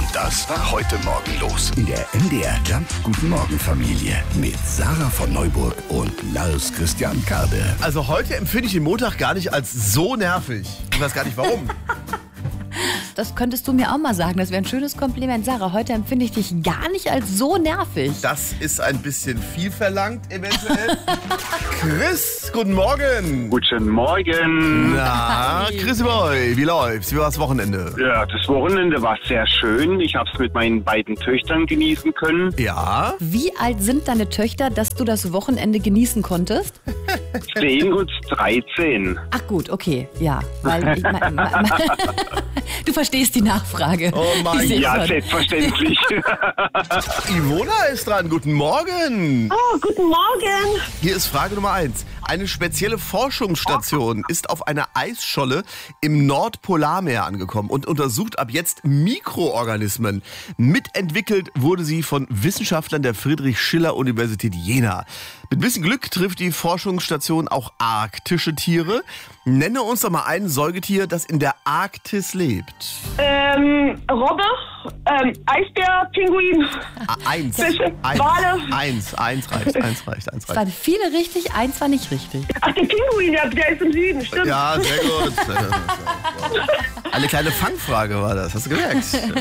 Und das war heute Morgen los in der MDR Jump Guten Morgen Familie mit Sarah von Neuburg und Lars Christian Karde. Also heute empfinde ich den Montag gar nicht als so nervig. Ich weiß gar nicht warum. Das könntest du mir auch mal sagen. Das wäre ein schönes Kompliment. Sarah, heute empfinde ich dich gar nicht als so nervig. Das ist ein bisschen viel verlangt, eventuell. Chris, guten Morgen. Guten Morgen. Na, Chris Boy, wie läuft's? Wie war das Wochenende? Ja, das Wochenende war sehr schön. Ich habe es mit meinen beiden Töchtern genießen können. Ja? Wie alt sind deine Töchter, dass du das Wochenende genießen konntest? 10 und 13. Ach gut, okay, ja. Weil du verstehst die Nachfrage. Oh mein Ich seh Ja, schon. selbstverständlich. Ivona ist dran. Guten Morgen. Oh, guten Morgen. Hier ist Frage Nummer 1. Eine spezielle Forschungsstation ist auf einer Eisscholle im Nordpolarmeer angekommen und untersucht ab jetzt Mikroorganismen. Mitentwickelt wurde sie von Wissenschaftlern der Friedrich-Schiller-Universität Jena. Mit ein bisschen Glück trifft die Forschungsstation auch arktische Tiere. Nenne uns doch mal ein Säugetier, das in der Arktis lebt. Robbe, Eisbär, Pinguin, Eins. Fische, Wale. Eins reicht. Es waren viele richtig, eins war nicht richtig. Ach, der Pinguin, der ist im Süden, stimmt. Ja, sehr gut. Eine kleine Fangfrage war das, hast du gemerkt?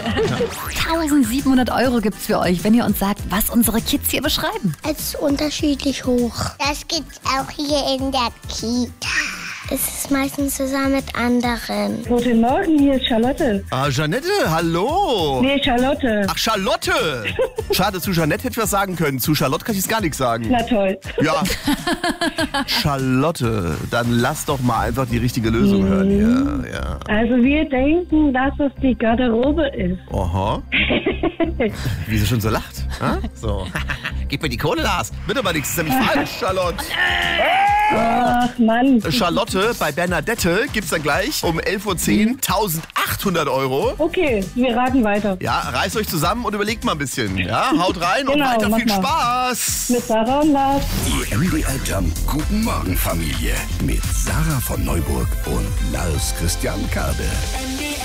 1700 € gibt's für euch, wenn ihr uns sagt, was unsere Kids hier beschreiben. Es ist unterschiedlich hoch. Das gibt's auch hier in der Kita. Es ist meistens zusammen mit anderen. Guten Morgen, hier ist Charlotte. Ah, Jeanette, hallo. Nee, Charlotte. Ach, Charlotte. Schade, zu Jeanette hätte ich was sagen können. Zu Charlotte kann ich jetzt gar nichts sagen. Na toll. Ja. Charlotte, dann lass doch mal einfach die richtige Lösung hören hier. Ja. Also wir denken, dass es die Garderobe ist. Aha. Wie sie schon so lacht. Ha? So. Gib mir die Kohle, Lars. Bitte mal nichts, ist nämlich falsch, Charlotte. Ach Mann. Charlotte, bei Bernadette gibt's dann gleich um 11.10 Uhr 1.800 €. Okay, wir raten weiter. Ja, reißt euch zusammen und überlegt mal ein bisschen. Ja, haut rein und Genau, weiter mach viel mal. Spaß. Mit Sarah und Lars. Die MDR Jump Guten Morgen Familie mit Sarah von Neuburg und Lars Christian Karde.